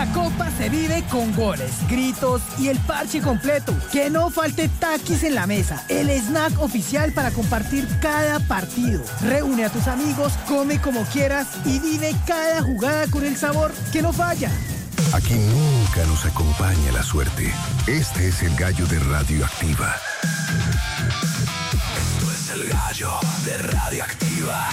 La copa se vive con goles, gritos y el parche completo. Que no falte Takis en la mesa, el snack oficial para compartir cada partido. Reúne a tus amigos, come como quieras y vive cada jugada con el sabor que no falla. Aquí nunca nos acompaña la suerte. Este es el gallo de Radioactiva. Esto es el gallo de Radioactiva.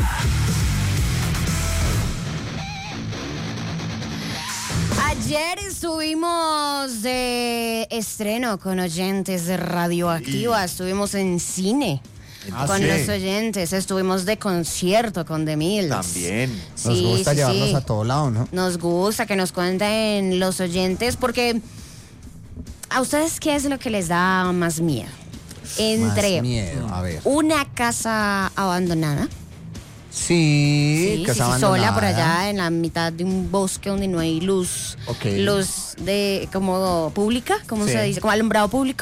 Ayer estuvimos de estreno con oyentes de Radioactiva, estuvimos en cine con los oyentes, estuvimos de concierto con The Mills. También. Nos gusta llevarlos a todo lado, ¿no? Nos gusta que nos cuenten los oyentes, porque ¿a ustedes qué es lo que les da más miedo? Entre Más miedo, a ver. una casa abandonada. Sí, casa abandonada. Sola por allá en la mitad de un bosque donde no hay luz, luz de como pública, ¿cómo se dice? Como alumbrado público.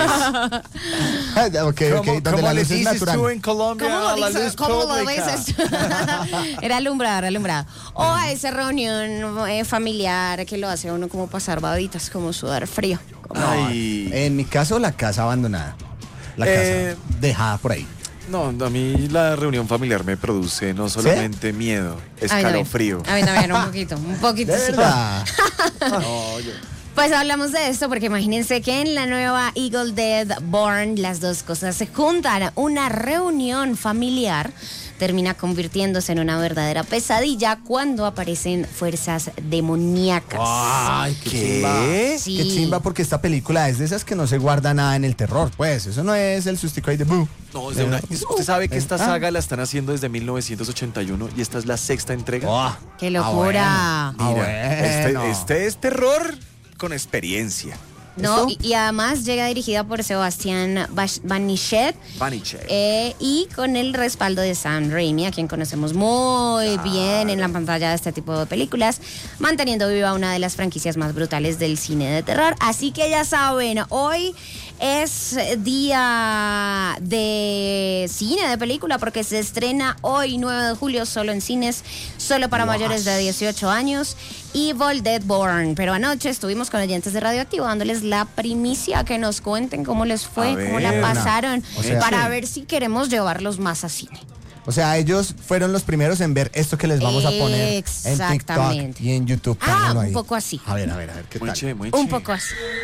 Donde la luz es natural. Tú en Colombia? ¿Cómo lo dices? Era alumbrado. O a esa reunión familiar que lo hace a uno como pasar babitas, como sudar frío. En mi caso, la casa abandonada. La casa dejada por ahí. No, a mí la reunión familiar me produce no solamente miedo, escalofrío. A mí también, un poquito. ¿De verdad? Pues hablamos de esto porque imagínense que en la nueva Evil Dead Born las dos cosas se juntan. Una reunión familiar termina convirtiéndose en una verdadera pesadilla cuando aparecen fuerzas demoníacas. ¡Ay, qué chimba! Sí. Qué chimba, porque esta película es de esas que no se guarda nada en el terror, pues. Eso no es el sustico ahí de ¡bú! No, es de usted sabe que esta saga la están haciendo desde 1981 y esta es la sexta entrega. ¡Qué locura! Mira, este es terror con experiencia. No, y además llega dirigida por Sebastián Banichet y con el respaldo de Sam Raimi, a quien conocemos muy bien en la pantalla de este tipo de películas, manteniendo viva una de las franquicias más brutales del cine de terror. Así que ya saben, hoy es día de cine, de película, porque se estrena hoy, 9 de julio, solo en cines, solo para mayores de 18 años, Evil Dead Born. Pero anoche estuvimos con oyentes de Radioactivo dándoles la primicia, que nos cuenten cómo les fue, cómo la pasaron, para ver si queremos llevarlos más a cine. O sea, ellos fueron los primeros en ver esto que les vamos a poner en TikTok y en YouTube. Un poco así. A ver, ¿qué tal? Un poco así.